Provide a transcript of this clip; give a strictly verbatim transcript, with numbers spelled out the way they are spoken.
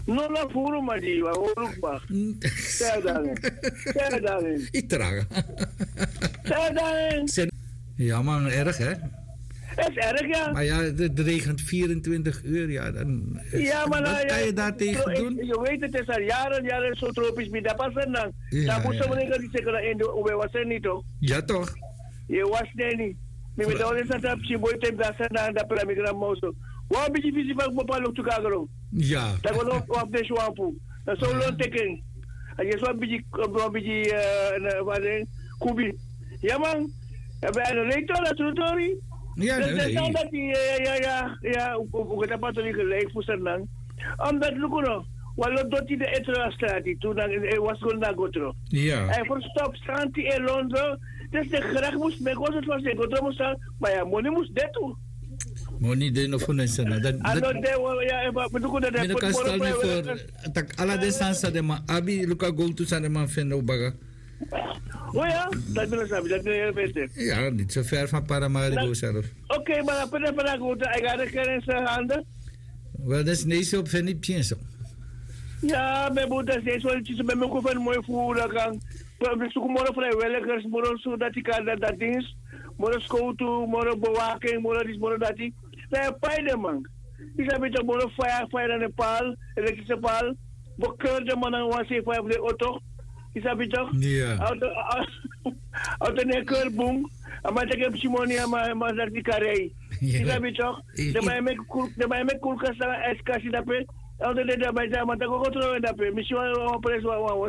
No la furu madi wa urukba. Sedang. Sedang. Itraga. Sedang. Ja, man, erg hè? Het is erg, ja. Maar ja, het regent vierentwintig uur, ja. Dan, ja, maar wat nou, kan ja, je daar tegen doen? Je weet, het is al jaren, jaren zo tropisch met dat passen dan. Ja, dan moest ja. je niet zeggen, in de Oebe was er niet, toch? Ja, toch? Je was er niet. Maar met al die dat je boy te blazen naar dat plamigram mozo. Wat ben je visie van bepaald op te kagero? Ja. Dat was op op de swampu. Dat is zo lang teken. En je zou een beetje, een beetje, wat is kubi. Ja, man. Heb je een rector, dat is het, Ja, dus nee, dan nee. dat die ja ja ja ja hoe gaat dat niet gelijk voor zijn lang omdat lukuno walo doti de etra strati toen dan was gewoon naar gotro Ja. en voor stop stranti in Londen dus de graag moest me was het was de gotro moest maar ja money moest dat toe Maar niet de nog van mensen. Dat en dan de ja maar bedoel dat dat kan stel niet voor. Tak ala de sansa de ma abi luka go to sana man vinden baga. oh ja dat wil ik zeggen dat wil ik weten Ja, niet zo ver van Paramaribo zelf. oké okay, maar dan ben ik goed ik ga de kennis handen. Wel, dat is niet zo op Fenny Pienso. Ja, mijn moeder zei zo iets met mijn koffer mooi voeren kan. We zoeken morgen vrijwilligers, morgen zodat ik kan dat ding, morgen school toe, morgen bewaking, morgen dit, morgen dat die. Nee, pijden man. Ik heb het morgen fire, fire aan de paal, elektrische paal. Bekeurde man aan was even op de auto. Ik heb het toch? Ja. Auto, auto ne keurboom. Maar ik heb Simonia, maar maar dat die karei. Ik heb het toch? De mij met koel, de mij met koelkast en ijskastje dat pe. Auto de daarbij zijn, maar dat ook controle dat pe. Misschien wel een prijs wat